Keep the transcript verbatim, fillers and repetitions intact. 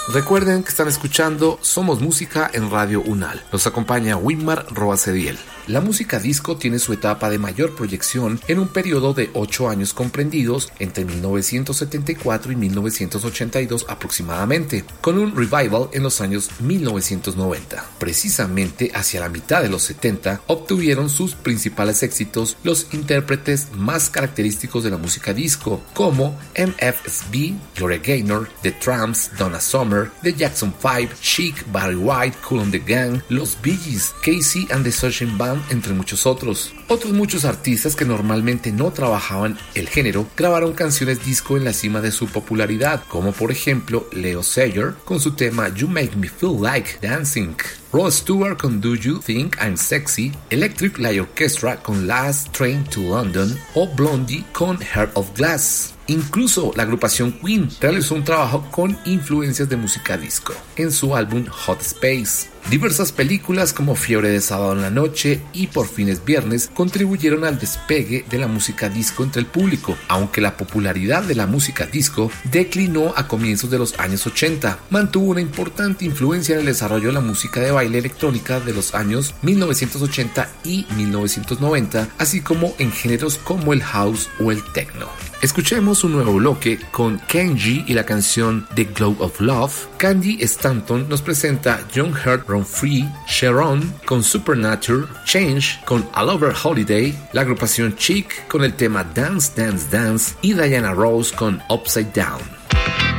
Recuerden que están escuchando Somos Música en Radio UNAL. Nos acompaña Winmar Roacediel. La música disco tiene su etapa de mayor proyección en un periodo de ocho años comprendidos entre mil novecientos setenta y cuatro y mil novecientos ochenta y dos aproximadamente, con un revival en los años mil novecientos noventa. Precisamente hacia la mitad de los setenta obtuvieron sus principales éxitos los intérpretes más característicos de la música disco, como M F S B, Gloria Gaynor, The Tramps, Donna Summer, The Jackson five, Chic, Barry White, Kool and the Gang, Los Bee Gees, Casey and the Sunshine Band, entre muchos otros. Otros muchos artistas que normalmente no trabajaban el género grabaron canciones disco en la cima de su popularidad, como por ejemplo Leo Sayer con su tema You Make Me Feel Like Dancing, Rod Stewart con Do You Think I'm Sexy, Electric Light Orchestra con Last Train to London o Blondie con Heart of Glass. Incluso la agrupación Queen realizó un trabajo con influencias de música disco en su álbum Hot Space. Diversas películas como Fiebre de Sábado en la Noche y Por fin es Viernes contribuyeron al despegue de la música disco entre el público, aunque la popularidad de la música disco declinó a comienzos de los años ochenta. Mantuvo una importante influencia en el desarrollo de la música de baile electrónica de los años mil novecientos ochenta y mil novecientos noventa, así como en géneros como el house o el techno. Escuchemos un nuevo bloque con Kenji y la canción The Glow of Love. Candy Stanton nos presenta Young Heart Run Free, Sharon con Supernature, Change con All Over Holiday, la agrupación Chic con el tema Dance Dance Dance y Diana Ross con Upside Down.